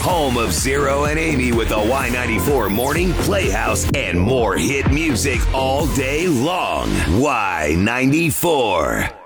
home of Zero and Amy with the Y94 Morning Playhouse and more hit music all day long. Y94.